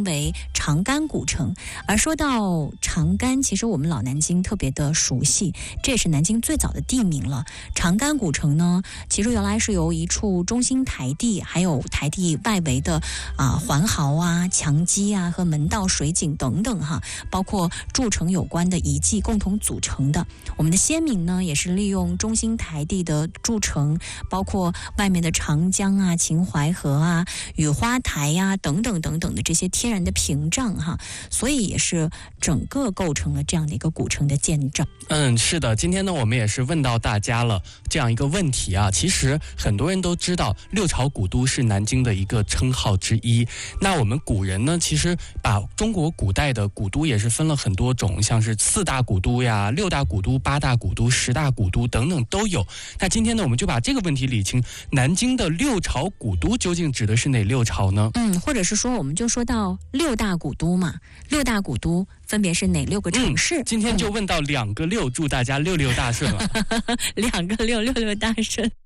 为长干古城。而说到长干，其实我们老南京特别的熟悉，这也是南京最早的地名了。长干古城呢，其实原来是由一处中心台地，还有台地外围的环壕啊、墙基啊和门道、水井等等包括筑城有关的遗迹共同组成的。我们的先民呢，也是利用中心台地的筑城，包括外面的长江啊、秦淮河啊、雨花台呀、等等等等的这些天然的屏障所以也是整个构成了这样的一个古城的建造。 是的，今天呢我们也是问到大家了这样一个问题其实很多人都知道六朝古都是南京的一个称号之一。那我们古人呢，其实把中国古代的古都也是分了很多种，像是4大古都呀、6大古都、8大古都、10大古都等等都有。那今天呢，我们就把这个问题理清，南京的六朝古都究竟指的是哪6朝呢？ 或者是说我们就说到6大古都嘛，6大古都分别是哪6个城市？ 今天就问到2个6，祝大家6大顺了。 2个6，6大顺。